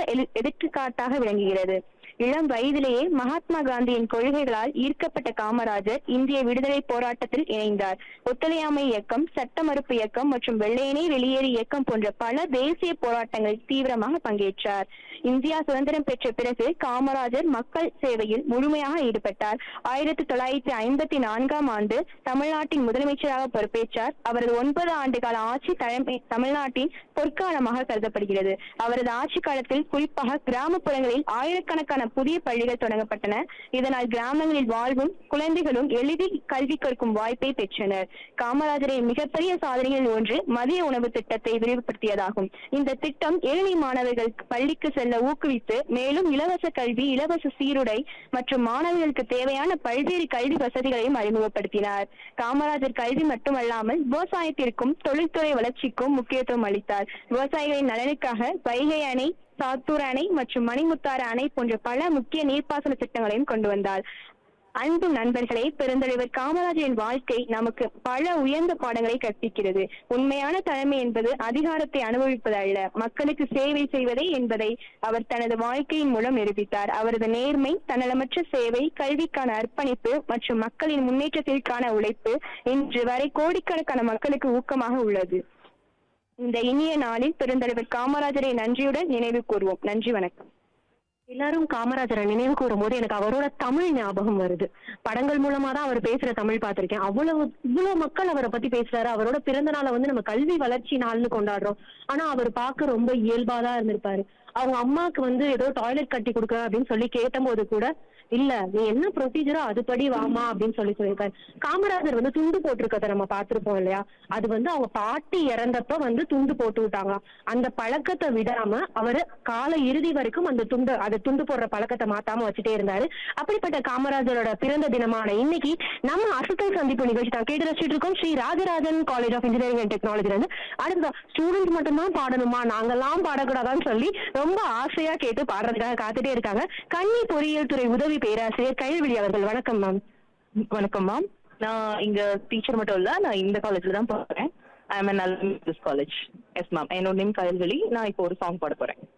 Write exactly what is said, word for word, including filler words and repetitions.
எழு- எடுத்துக்காட்டாக விளங்குகிறது. இளம் வயதிலேயே மகாத்மா காந்தியின் கொள்கைகளால் ஈர்க்கப்பட்ட காமராஜர் இந்திய விடுதலை போராட்டத்தில் இணைந்தார். ஒத்துழையாமை இயக்கம், சட்ட மறுப்பு இயக்கம் மற்றும் வெள்ளையனே வெளியேறு இயக்கம் போன்ற பல தேசிய போராட்டங்களில் தீவிரமாக பங்கேற்றார். இந்தியா சுதந்திரம் பெற்ற பிறகு காமராஜர் மக்கள் சேவையில் முழுமையாக ஈடுபட்டார். ஆயிரத்தி தொள்ளாயிரத்தி ஐம்பத்தி நான்காம் ஆண்டு தமிழ்நாட்டின் முதலமைச்சராக பொறுப்பேற்றார். அவரது ஒன்பது ஆண்டு கால ஆட்சி தலைமை தமிழ்நாட்டின் பொற்காலமாக கருதப்படுகிறது. அவரது ஆட்சி காலத்தில் குறிப்பாக கிராமப்புறங்களில் ஆயிரக்கணக்கான புதிய பள்ளிகள் தொடங்கப்பட்டன. இதனால் கிராமங்களில் வாழ்வும் குழந்தைகளும் எளிதில் கல்வி கற்கும் வாய்ப்பை பெற்றனர். காமராஜரின் மிகப்பெரிய சாதனைகளில் ஒன்று மதிய உணவு திட்டத்தை விரிவுபடுத்தியதாகும். இந்த திட்டம் ஏழை மாணவர்கள் பள்ளிக்கு செல்ல ஊக்குவித்து மேலும் இலவச கல்வி, இலவச சீருடை மற்றும் மாணவர்களுக்கு தேவையான பல்வேறு கல்வி வசதிகளையும் அறிமுகப்படுத்தினார். காமராஜர் கல்வி மட்டுமல்லாமல் விவசாயத்திற்கும் தொழில்துறை வளர்ச்சிக்கும் முக்கியத்துவம் அளித்தார். விவசாயிகளின் நலனுக்காக வைகை அணை, சாத்தூர் அணை மற்றும் மணிமுத்தாறு அணை போன்ற பல முக்கிய நீர்ப்பாசன திட்டங்களையும் கொண்டு வந்தார். அன்பு நண்பர்களே, பெருந்தலைவர் காமராஜரின் வாழ்க்கை நமக்கு பல உயர்ந்த பாடங்களை கற்பிக்கிறது. உண்மையான தலைமை என்பது அதிகாரத்தை அனுபவிப்பது அல்ல, மக்களுக்கு சேவை செய்வதே என்பதை அவர் தனது வாழ்க்கையின் மூலம் நிரூபித்தார். அவரது நேர்மை, தன்னலமற்ற சேவை, கல்விக்கான அர்ப்பணிப்பு மற்றும் மக்களின் முன்னேற்றத்திற்கான உழைப்பு இன்று வரை கோடிக்கணக்கான மக்களுக்கு ஊக்கமாக உள்ளது. இந்த இனிய நாளில் பெருந்தலைவர் காமராஜரை நன்றியுடன் நினைவு கூர்வோம். நன்றி, வணக்கம். எல்லாரும் காமராஜரை நினைவு கூறும் போது எனக்கு அவரோட தமிழ் ஞாபகம் வருது. படங்கள் மூலமா தான் அவர் பேசுற தமிழ் பார்த்திருக்கேன். அவ்வளவு இவ்வளவு மக்கள் அவரை பத்தி பேசுறாரு. அவரோட பிறந்த நாளை வந்து நம்ம கல்வி வளர்ச்சி நாள்னு கொண்டாடுறோம். ஆனா அவர் பார்க்க ரொம்ப இயல்பாதான் இருந்திருப்பாரு. அவங்க அம்மாக்கு வந்து ஏதோ டாய்லெட் கட்டி கொடுக்க அப்படின்னு சொல்லி கேட்டபோது கூட இல்ல, நீ என்ன ப்ரொசீஜரோ அதுபடி வாமா அப்படின்னு சொல்லி சொல்லியிருக்காரு. காமராஜர் வந்து துண்டு போட்டிருக்கத நம்ம பார்த்திருப்போம் இல்லையா? அது வந்து அவங்க பாட்டி இறந்தப்ப வந்து துண்டு போட்டு விட்டாங்க. அந்த பழக்கத்தை விடாம அவரு கால இறுதி வரைக்கும் அந்த துண்டு அதை துண்டு போடுற பழக்கத்தை மாத்தாம வச்சுட்டே இருந்தாரு. அப்படிப்பட்ட காமராஜரோட பிறந்த தினமான இன்னைக்கு நம்ம அசுத்தல் சந்திப்பு நிகழ்ச்சி தான் கேட்டு ரசிச்சுட்டு இருக்கோம். Sri Rajarajan college of engineering and technology இருந்து அடுத்த ஸ்டூடெண்ட் மட்டும்தான் பாடணுமா, நாங்கெல்லாம் பாடக்கூடாதான்னு சொல்லி ரொம்ப ஆசையா கேட்டு பாடுறதுக்காக காத்துட்டே இருக்காங்க. கன்னி பொறியியல் துறை உதவி பேராசிரியர் கைல்விழி அவர்கள். வணக்கம் மேம். வணக்கம் மேம். நான் இங்க டீச்சர் மட்டும் இல்ல, நான் இந்த காலேஜ்ல தான் போறேன். I am an alumni of this college. Yes ma'am. என்னோட நேம் கைல்விழி. நான் இப்போ ஒரு சாங் பாட போறேன்.